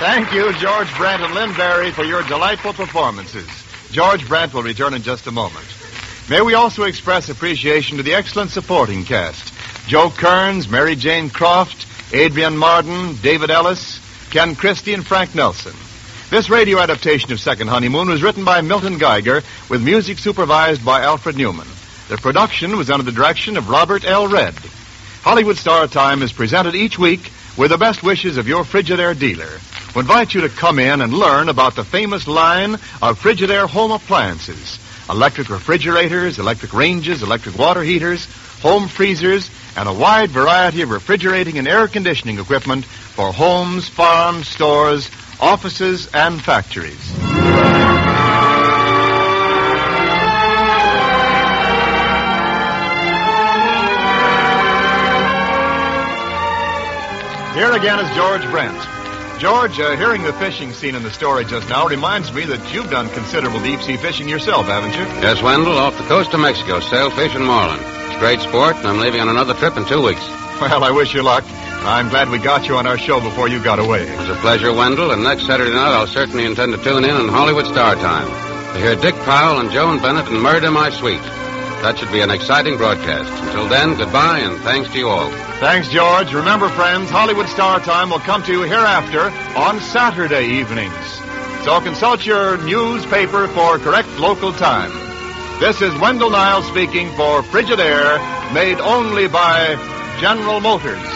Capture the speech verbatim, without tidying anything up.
Thank you, George Brent and Lynn Barry, for your delightful performances. George Brent will return in just a moment. May we also express appreciation to the excellent supporting cast. Joe Kearns, Mary Jane Croft, Adrian Marden, David Ellis, Ken Christie, and Frank Nelson. This radio adaptation of Second Honeymoon was written by Milton Geiger with music supervised by Alfred Newman. The production was under the direction of Robert L. Redd. Hollywood Star Time is presented each week with the best wishes of your Frigidaire dealer. We invite you to come in and learn about the famous line of Frigidaire home appliances. Electric refrigerators, electric ranges, electric water heaters, home freezers, and a wide variety of refrigerating and air conditioning equipment for homes, farms, stores, offices, and factories. Here again is George Brent. George, uh, hearing the fishing scene in the story just now reminds me that you've done considerable deep-sea fishing yourself, haven't you? Yes, Wendell, off the coast of Mexico, sailfish and marlin. It's great sport, and I'm leaving on another trip in two weeks. Well, I wish you luck. I'm glad we got you on our show before you got away. It was a pleasure, Wendell, and next Saturday night I'll certainly intend to tune in on Hollywood Star Time to hear Dick Powell and Joan Bennett and Murder My Sweet. That should be an exciting broadcast. Until then, goodbye, and thanks to you all. Thanks, George. Remember, friends, Hollywood Star Time will come to you hereafter on Saturday evenings. So consult your newspaper for correct local time. This is Wendell Niles speaking for Frigidaire, made only by General Motors.